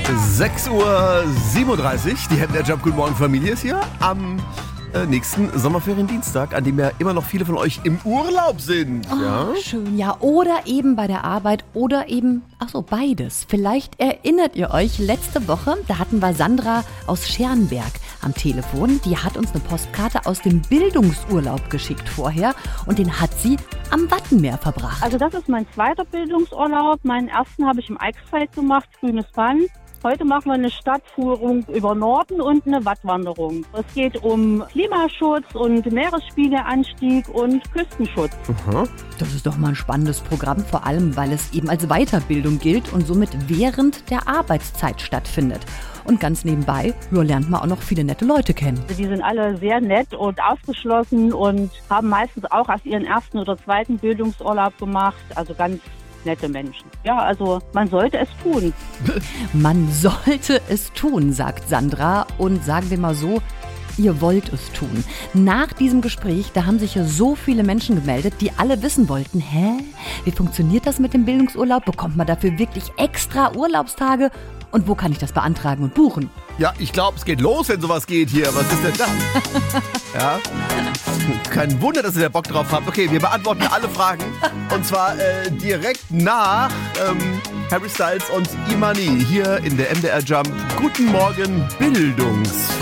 6:37 Uhr, die MDR Jump Good Morning Familie ist hier am nächsten Sommerferiendienstag, an dem ja immer noch viele von euch im Urlaub sind. Oh, Ja? schön, ja. Oder eben bei der Arbeit oder eben, beides. Vielleicht erinnert ihr euch, letzte Woche, da hatten wir Sandra aus Schernberg am Telefon. Die hat uns eine Postkarte aus dem Bildungsurlaub geschickt vorher und den hat sie am Wattenmeer verbracht. Also das ist mein zweiter Bildungsurlaub. Meinen ersten habe ich im Eichsfeld gemacht, grünes Band. Heute machen wir eine Stadtführung über Norden und eine Wattwanderung. Es geht um Klimaschutz und Meeresspiegelanstieg und Küstenschutz. Das ist doch mal ein spannendes Programm, vor allem, weil es eben als Weiterbildung gilt und somit während der Arbeitszeit stattfindet. Und ganz nebenbei lernt man auch noch viele nette Leute kennen. Die sind alle sehr nett und aufgeschlossen und haben meistens auch erst ihren ersten oder zweiten Bildungsurlaub gemacht. Also ganz nette Menschen. Ja, also man sollte es tun. Man sollte es tun, sagt Sandra. Und sagen wir mal so, ihr wollt es tun. Nach diesem Gespräch, da haben sich ja so viele Menschen gemeldet, die alle wissen wollten, wie funktioniert das mit dem Bildungsurlaub? Bekommt man dafür wirklich extra Urlaubstage? Und wo kann ich das beantragen und buchen? Ja, ich glaube, es geht los, wenn sowas geht hier. Was ist denn das? Ja, kein Wunder, dass ihr da Bock drauf habt. Okay, wir beantworten alle Fragen. Und zwar direkt nach Harry Styles und Imani hier in der MDR Jump. Guten Morgen, Bildungsfamilie.